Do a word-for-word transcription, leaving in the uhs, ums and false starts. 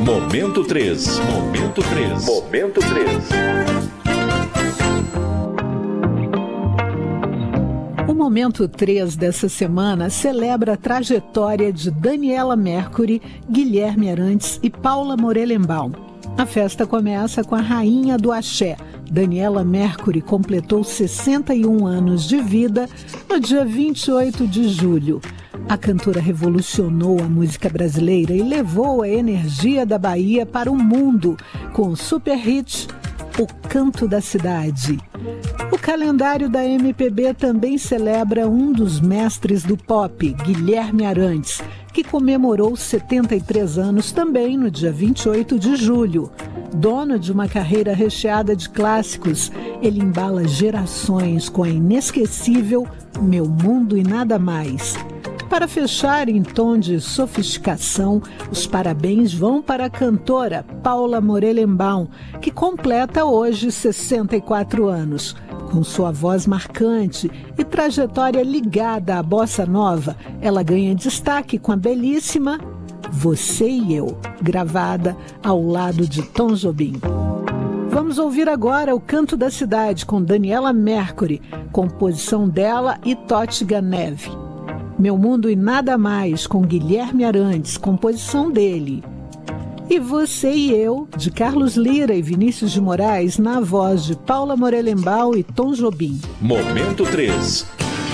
Momento três. Momento três. Momento três. O Momento três dessa semana celebra a trajetória de Daniela Mercury, Guilherme Arantes e Paula Morelenbaum. A festa começa com a rainha do axé. Daniela Mercury completou sessenta e um anos de vida no dia vinte e oito de julho. A cantora revolucionou a música brasileira e levou a energia da Bahia para o mundo com o super hit O Canto da Cidade. O calendário da M P B também celebra um dos mestres do pop, Guilherme Arantes, que comemorou setenta e três anos também no dia vinte e oito de julho. Dono de uma carreira recheada de clássicos, ele embala gerações com a inesquecível Meu Mundo e Nada Mais. Para fechar em tom de sofisticação, os parabéns vão para a cantora Paula Morelenbaum, que completa hoje sessenta e quatro anos. Com sua voz marcante e trajetória ligada à bossa nova, ela ganha destaque com a belíssima Você e Eu, gravada ao lado de Tom Jobim. Vamos ouvir agora O Canto da Cidade com Daniela Mercury, composição dela e Tótiga Neve. Meu Mundo e Nada Mais com Guilherme Arantes, composição dele. E Você e Eu, de Carlos Lira e Vinícius de Moraes, na voz de Paula Morelenbaum e Tom Jobim. Momento três.